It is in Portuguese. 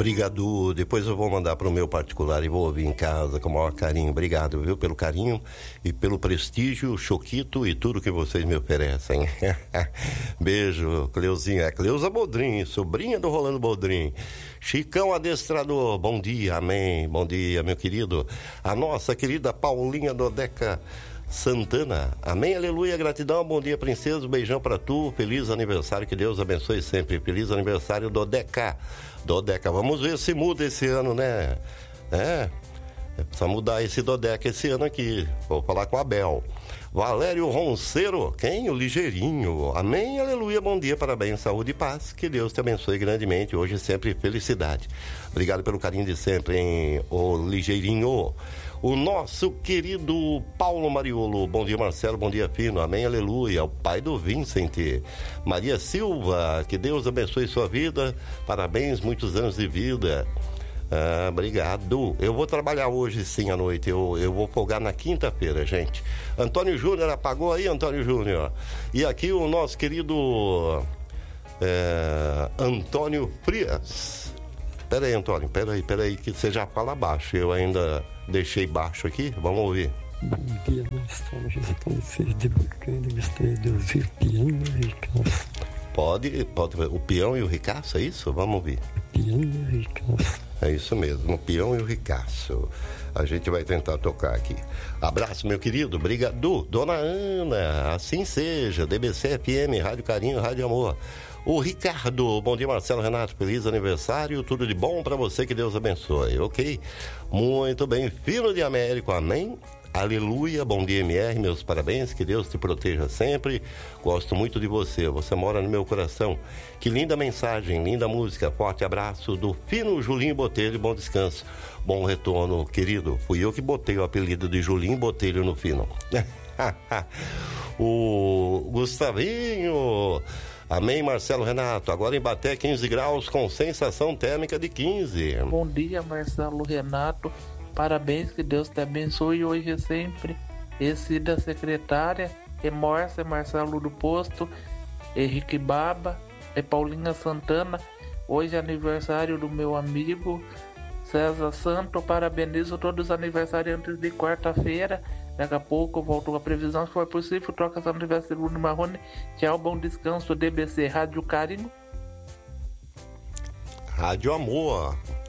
Obrigado. Depois eu vou mandar para o meu particular e vou ouvir em casa com o maior carinho. Obrigado, viu, pelo carinho e pelo prestígio, choquito e tudo que vocês me oferecem. Beijo, Cleuzinha. É Cleusa Bodrim, sobrinha do Rolando Bodrim. Chicão Adestrador, bom dia, amém. Bom dia, meu querido. A nossa querida Paulinha Dodeca Santana, amém, aleluia, gratidão, bom dia, princesa, beijão pra tu, feliz aniversário, que Deus abençoe sempre, feliz aniversário, Dodeca, vamos ver se muda esse ano, né? Precisa mudar esse Dodeca esse ano aqui, vou falar com a Bel. Valério Ronceiro, quem? O Ligeirinho, amém, aleluia, bom dia, parabéns, saúde e paz, que Deus te abençoe grandemente, hoje sempre felicidade. Obrigado pelo carinho de sempre, hein, o Ligeirinho. O nosso querido Paulo Mariolo, bom dia Marcelo, bom dia Fino, amém, aleluia, o pai do Vincent. Maria Silva, que Deus abençoe sua vida, parabéns, muitos anos de vida. Obrigado. Eu vou trabalhar hoje sim à noite, eu vou folgar na quinta-feira, gente. Antônio Júnior, apagou aí, Antônio Júnior? E aqui o nosso querido Antônio Frias. Pera aí, Antônio, pera aí, que você já fala baixo, eu ainda deixei baixo aqui, vamos ouvir. Bom dia, Marcelo, já estou feliz de bacana, gostaria de ouvir Peão e o Ricaço. Pode, o Peão e o Ricaço, é isso? Vamos ouvir. Peão e o Ricaço. É isso mesmo, o Peão e o Ricaço. A gente vai tentar tocar aqui. Abraço, meu querido, obrigado. Dona Ana, assim seja, DBC FM, Rádio Carinho, Rádio Amor. O Ricardo, bom dia Marcelo, Renato, feliz aniversário, tudo de bom pra você, que Deus abençoe, ok? Muito bem, Filho de Américo, amém? Aleluia, bom dia MR, meus parabéns, que Deus te proteja sempre, gosto muito de você, você mora no meu coração. Que linda mensagem, linda música, forte abraço do Fino Julinho Botelho, bom descanso, bom retorno, querido. Fui eu que botei o apelido de Julinho Botelho no Fino. O Gustavinho, amém, Marcelo, Renato, agora em Baté 15 graus com sensação térmica de 15. Bom dia, Marcelo, Renato, parabéns, que Deus te abençoe hoje e sempre. Esse da secretária é Márcia, Marcelo do Posto, Henrique Baba, é Paulinha Santana. Hoje é aniversário do meu amigo César Santo. Parabenizo todos os aniversariantes de quarta-feira. Daqui a pouco eu volto com a previsão, se for possível, troca essa aniversário Bruno Marrone. Tchau, bom descanso, DBC Rádio Carinho. Rádio Amor.